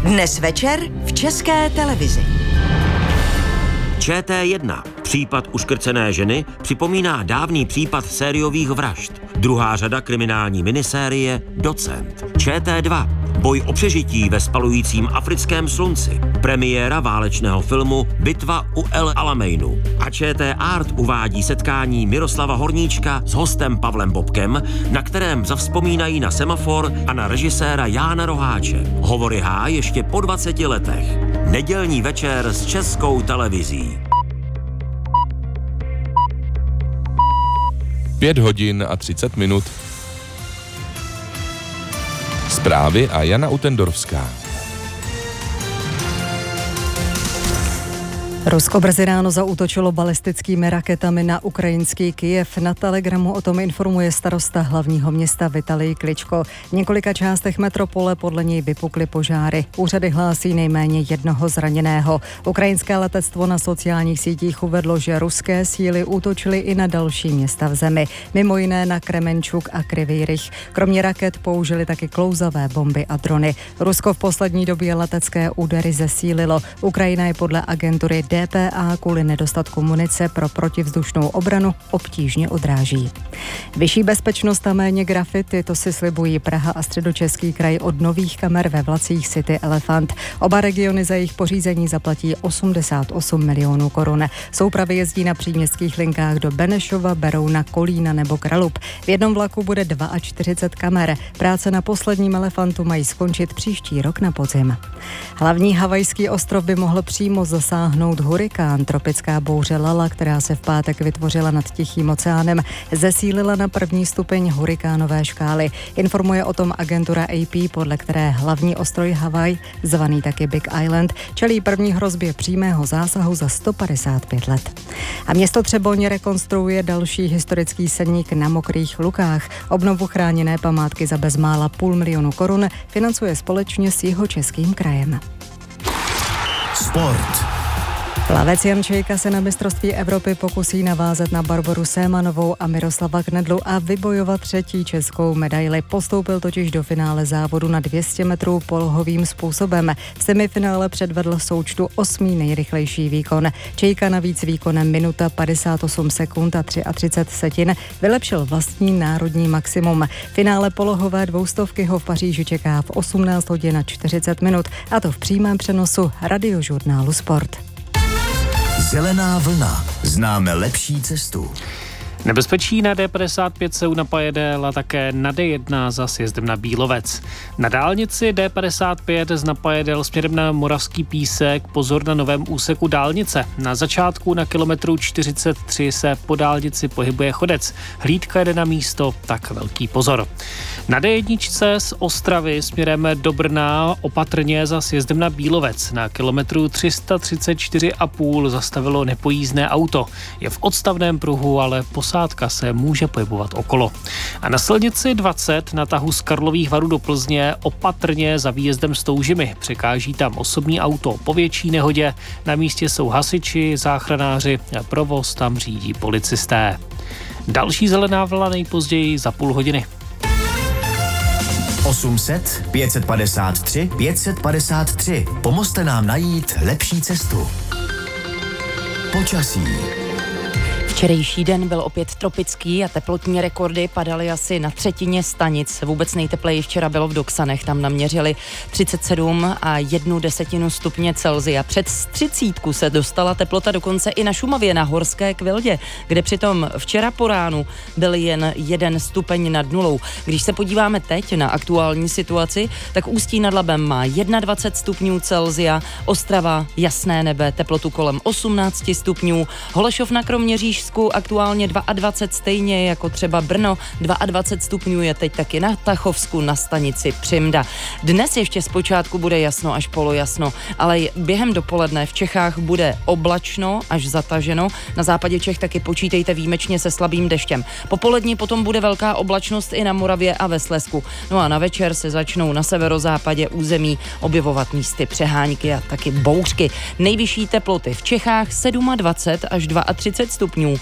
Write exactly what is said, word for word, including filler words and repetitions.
Dnes večer v České televizi. Č T jedna. Případ uškrcené ženy připomíná dávný případ sériových vražd. Druhá řada kriminální minisérie Docent. Č T dva. Boj o přežití ve spalujícím africkém slunci. Premiéra válečného filmu Bitva u El Alameinu. A Č T Art uvádí setkání Miroslava Horníčka s hostem Pavlem Bobkem, na kterém zavzpomínají na Semafor a na režiséra Jána Roháče. Hovory H ještě po dvaceti letech. Nedělní večer s Českou televizí. Pět hodin a třicet minut. Zprávy a Jana Utendorská. Rusko brzy ráno zaútočilo balistickými raketami na ukrajinský Kyjev. Na Telegramu o tom informuje starosta hlavního města Vitalij Kličko. V několika částech metropole podle něj vypukly požáry. Úřady hlásí nejméně jednoho zraněného. Ukrajinské letectvo na sociálních sítích uvedlo, že ruské síly útočily i na další města v zemi, mimo jiné na Kremenčuk a Kryvý Rih. Kromě raket použili taky klouzavé bomby a drony. Rusko v poslední době letecké údery zesílilo. Ukrajina je podle agentury D P A kvůli nedostatku munice pro protivzdušnou obranu obtížně odráží. Vyšší bezpečnost a méně grafity, to si slibují Praha a Středočeský kraj od nových kamer ve vlacích City Elefant. Oba regiony za jejich pořízení zaplatí osmdesát osm milionů korun. Soupravy jezdí na příměstských linkách do Benešova, Berouna, Kolína nebo Kralub. V jednom vlaku bude čtyřicet dva kamer. Práce na posledním Elefantu mají skončit příští rok na podzim. Hlavní havajský ostrov by mohl přímo zasáhnout hurikán. Tropická bouře Lala, která se v pátek vytvořila nad Tichým oceánem, zesílila na první stupeň hurikánové škály. Informuje o tom agentura A P, podle které hlavní ostrov Havaj, zvaný taky Big Island, čelí první hrozbě přímého zásahu za sto padesát pět let. A město Třeboň rekonstruuje další historický sedník na Mokrých Lukách. Obnovu chráněné památky za bezmála půl milionu korun financuje společně s Jihočeským krajem. Sport. Plavec Jan Čejka se na mistrovství Evropy pokusí navázat na Barboru Sémanovou a Miroslava Knedlu a vybojovat třetí českou medaili. Postoupil totiž do finále závodu na dvě stě metrů polohovým způsobem. V semifinále předvedl součtu osmý nejrychlejší výkon. Čejka navíc výkonem minuta padesát osm sekund a třicet tři setin vylepšil vlastní národní maximum. Finále polohové dvoustovky ho v Paříži čeká v osmnáct hodin a čtyřicet minut, a to v přímém přenosu radiožurnálu Sport. Zelená vlna. Známe lepší cestu. Nebezpečí na D padesát pět jsou na Pajedel a také na D jedna za sjezdem na Bílovec. Na dálnici D padesát pět z Napajedel směrem na Moravský Písek pozor na novém úseku dálnice. Na začátku na kilometru čtyřicet tři se po dálnici pohybuje chodec. Hlídka jede na místo, tak velký pozor. Na D jedna z Ostravy směrem do Brna opatrně za sjezdem na Bílovec. Na kilometru tři sta třicet čtyři a půl zastavilo nepojízdné auto. Je v odstavném pruhu, ale posádka se může pohybovat okolo. A na silnici dvacet na tahu z Karlových Varů do Plzně opatrně za výjezdem z Toužimy. Překáží tam osobní auto po větší nehodě. Na místě jsou hasiči, záchranáři a provoz tam řídí policisté. Další zelená vlna nejpozději za půl hodiny. osm set pět set padesát tři pět set padesát tři. Pomozte nám najít lepší cestu. Počasí. Včerejší den byl opět tropický a teplotní rekordy padaly asi na třetině stanic. Vůbec nejtepleji včera bylo v Doksanech, tam naměřili třicet sedm a jednu desetinu stupně Celsia. Před třicítku se dostala teplota dokonce i na Šumavě, na Horské Kvildě, kde přitom včera po ránu byl jen jeden stupeň nad nulou. Když se podíváme teď na aktuální situaci, tak Ústí nad Labem má dvacet jedna stupňů Celsia, Ostrava jasné nebe, teplotu kolem osmnáct stupňů, Holešov na Kroměřížsku aktuálně dvacet dva, stejně jako třeba Brno, dvacet dva stupňů je teď taky na Tachovsku na stanici Přimda. Dnes ještě zpočátku bude jasno až polojasno, ale během dopoledne v Čechách bude oblačno až zataženo. Na západě Čech taky počítejte výjimečně se slabým deštěm. Popolední potom bude velká oblačnost i na Moravě a ve Slezsku. No a na večer se začnou na severozápadě území objevovat místy přehánky a taky bouřky. Nejvyšší teploty v Čechách dvacet sedm až třicet dva stupňů,